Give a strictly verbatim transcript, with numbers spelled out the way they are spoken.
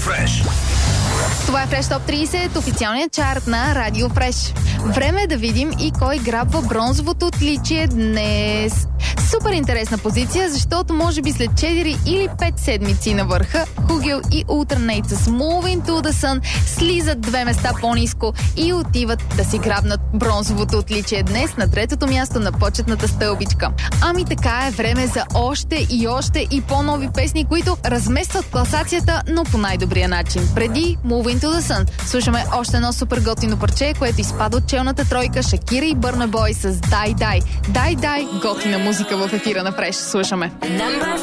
Fresh. Това е Fresh Top трийсет, официалният чарт на Радио Fresh. Време е да видим и кой грабва бронзовото отличие днес. Супер интересна позиция, защото може би след четири или пет седмици на върха, Хугел и Ultranate с Moving to the Sun слизат две места по-ниско и отиват да си грабнат бронзовото отличие днес на третото място на почетната стълбичка. Ами така е, време за още и още и по-нови песни, които разместват класацията, но по най-добрия начин. Преди Moving to the Sun слушаме още едно супер готино парче, което изпада от челната тройка Шакира и Бърна Бой с Дай Дай. Дай Дай, готина музика в ефира на Fresh. Слушаме.